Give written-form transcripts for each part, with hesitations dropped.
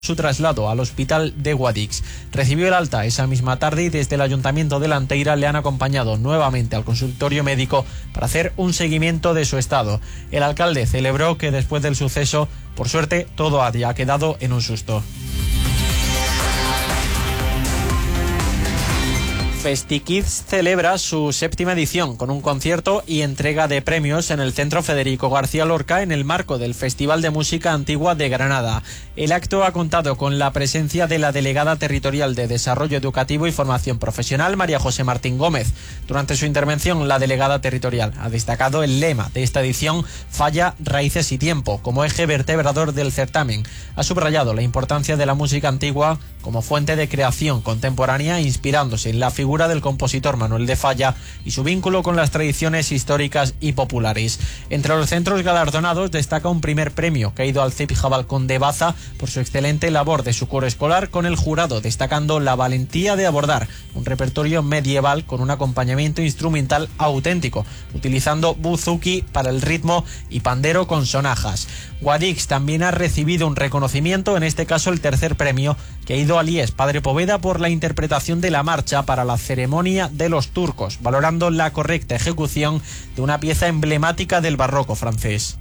su traslado al hospital de Guadix. Recibió el alta esa misma tarde y desde el Ayuntamiento de Lanteira le han acompañado nuevamente al consultorio médico para hacer un seguimiento de su estado. El alcalde celebró que después del suceso, por suerte, todo haya quedado en un susto. FestiKids celebra su 7ª edición con un concierto y entrega de premios en el Centro Federico García Lorca en el marco del Festival de Música Antigua de Granada. El acto ha contado con la presencia de la delegada territorial de Desarrollo Educativo y Formación Profesional, María José Martín Gómez. Durante su intervención, la delegada territorial ha destacado el lema de esta edición: Falla, Raíces y Tiempo, como eje vertebrador del certamen. Ha subrayado la importancia de la música antigua como fuente de creación contemporánea, inspirándose en la figura del compositor Manuel de Falla y su vínculo con las tradiciones históricas y populares. Entre los centros galardonados destaca un primer premio que ha ido al CEP Jabalcón de Baza por su excelente labor de su coro escolar, con el jurado destacando la valentía de abordar un repertorio medieval con un acompañamiento instrumental auténtico, utilizando buzuki para el ritmo y pandero con sonajas. Guadix también ha recibido un reconocimiento, en este caso el tercer premio, que ha ido a IES Padre Poveda por la interpretación de la marcha para la ceremonia de los turcos, valorando la correcta ejecución de una pieza emblemática del barroco francés.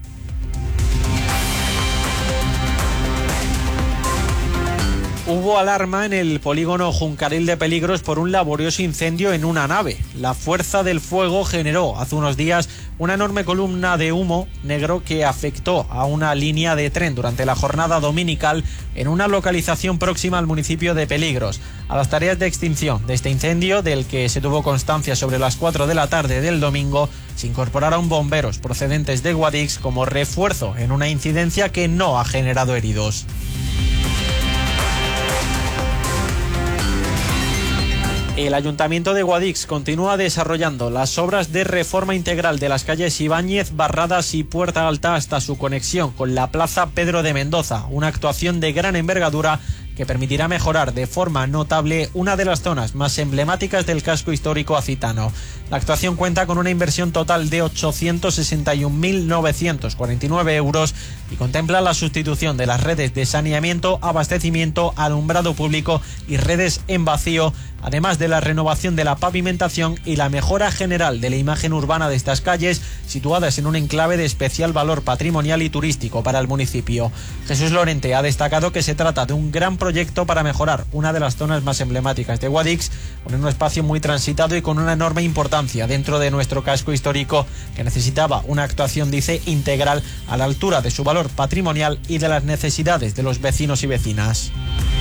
Hubo alarma en el polígono Juncaril de Peligros por un laborioso incendio en una nave. La fuerza del fuego generó hace unos días una enorme columna de humo negro que afectó a una línea de tren durante la jornada dominical en una localización próxima al municipio de Peligros. A las tareas de extinción de este incendio, del que se tuvo constancia sobre las 4 de la tarde del domingo, se incorporaron bomberos procedentes de Guadix como refuerzo en una incidencia que no ha generado heridos. El Ayuntamiento de Guadix continúa desarrollando las obras de reforma integral de las calles Ibáñez, Barradas y Puerta Alta hasta su conexión con la Plaza Pedro de Mendoza, una actuación de gran envergadura que permitirá mejorar de forma notable una de las zonas más emblemáticas del casco histórico acitano. La actuación cuenta con una inversión total de 861.949 euros y contempla la sustitución de las redes de saneamiento, abastecimiento, alumbrado público y redes en vacío, además de la renovación de la pavimentación y la mejora general de la imagen urbana de estas calles, situadas en un enclave de especial valor patrimonial y turístico para el municipio. Jesús Lorente ha destacado que se trata de un gran proyecto para mejorar una de las zonas más emblemáticas de Guadix, con un espacio muy transitado y con una enorme importancia dentro de nuestro casco histórico, que necesitaba una actuación, dice, integral a la altura de su valor patrimonial y de las necesidades de los vecinos y vecinas.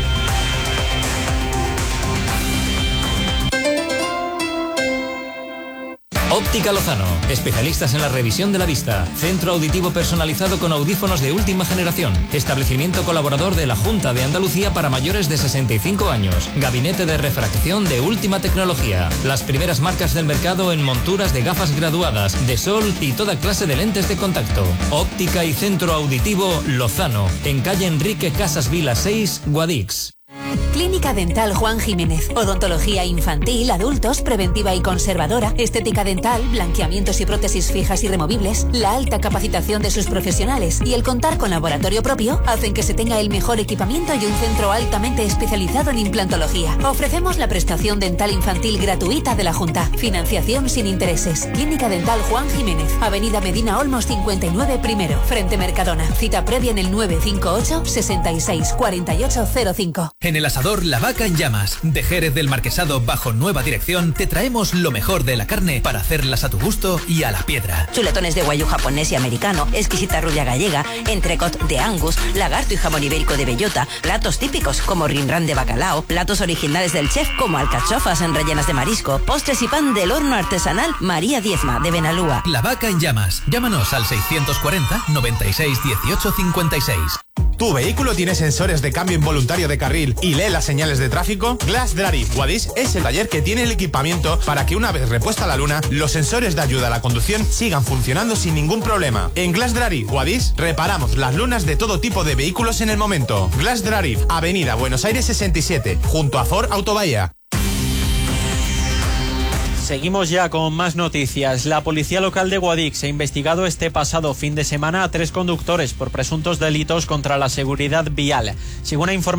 Óptica Lozano, especialistas en la revisión de la vista. Centro auditivo personalizado con audífonos de última generación. Establecimiento colaborador de la Junta de Andalucía para mayores de 65 años. Gabinete de refracción de última tecnología. Las primeras marcas del mercado en monturas de gafas graduadas, de sol y toda clase de lentes de contacto. Óptica y Centro Auditivo Lozano, en calle Enrique Casas Vila 6, Guadix. Clínica Dental Juan Jiménez. Odontología infantil, adultos, preventiva y conservadora, estética dental, blanqueamientos y prótesis fijas y removibles. La alta capacitación de sus profesionales y el contar con laboratorio propio hacen que se tenga el mejor equipamiento y un centro altamente especializado en implantología. Ofrecemos la prestación dental infantil gratuita de la Junta. Financiación sin intereses. Clínica Dental Juan Jiménez. Avenida Medina Olmos 59 primero, frente Mercadona. Cita previa en el 958 66 4805. En el asador La Vaca en Llamas, de Jerez del Marquesado bajo nueva dirección, te traemos lo mejor de la carne para hacerlas a tu gusto y a la piedra. Chuletones de guayú japonés y americano, exquisita rubia gallega, entrecot de Angus, lagarto y jamón ibérico de bellota, platos típicos como rinrán de bacalao, platos originales del chef como alcachofas en rellenas de marisco, postres y pan del horno artesanal María Diezma de Benalúa. La Vaca en Llamas. Llámanos al 640 96 18 56. ¿Tu vehículo tiene sensores de cambio involuntario de carril y lee las señales de tráfico? Glass Drive Guadix es el taller que tiene el equipamiento para que, una vez repuesta la luna, los sensores de ayuda a la conducción sigan funcionando sin ningún problema. En Glass Drive Guadix reparamos las lunas de todo tipo de vehículos en el momento. Glass Drive, Avenida Buenos Aires 67, junto a Ford Autobahía. Seguimos ya con más noticias. La policía local de Guadix ha investigado este pasado fin de semana a 3 conductores por presuntos delitos contra la seguridad vial. Según ha informado